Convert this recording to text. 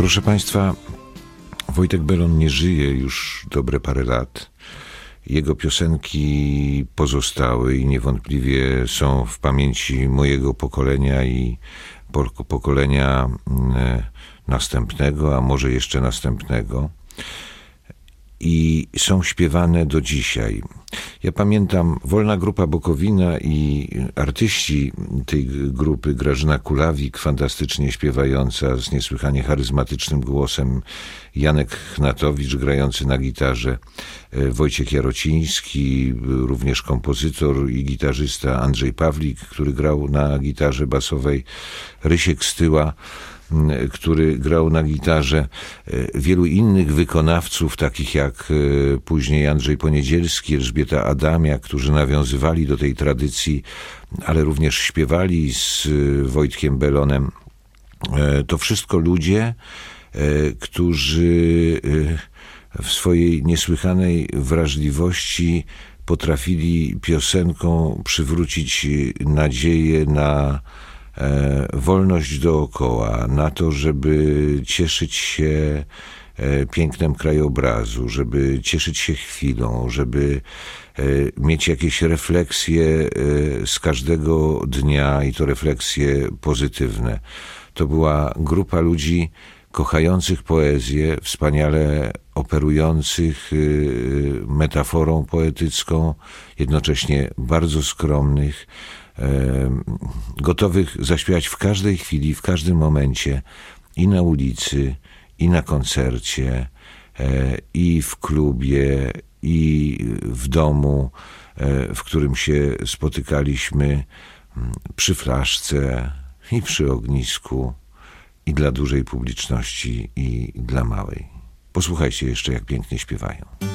Proszę Państwa, Wojtek Bellon nie żyje już dobre parę lat. Jego piosenki pozostały i niewątpliwie są w pamięci mojego pokolenia i pokolenia następnego, a może jeszcze następnego. I są śpiewane do dzisiaj. Ja pamiętam Wolna Grupa Bukowina i artyści tej grupy, Grażyna Kulawik, fantastycznie śpiewająca z niesłychanie charyzmatycznym głosem, Janek Chnatowicz grający na gitarze, Wojciech Jarociński, również kompozytor i gitarzysta, Andrzej Pawlik, który grał na gitarze basowej, Rysiek Styła, który grał na gitarze, wielu innych wykonawców, takich jak później Andrzej Poniedzielski, Elżbieta Adamiak, którzy nawiązywali do tej tradycji, ale również śpiewali z Wojtkiem Bellonem. To wszystko ludzie, którzy w swojej niesłychanej wrażliwości potrafili piosenką przywrócić nadzieję na wolność dookoła, na to, żeby cieszyć się pięknem krajobrazu, żeby cieszyć się chwilą, żeby mieć jakieś refleksje z każdego dnia i to refleksje pozytywne. To była grupa ludzi kochających poezję, wspaniale operujących metaforą poetycką, jednocześnie bardzo skromnych, gotowych zaśpiewać w każdej chwili, w każdym momencie, i na ulicy, i na koncercie, i w klubie, i w domu, w którym się spotykaliśmy, przy flaszce i przy ognisku, i dla dużej publiczności, i dla małej. Posłuchajcie jeszcze, jak pięknie śpiewają.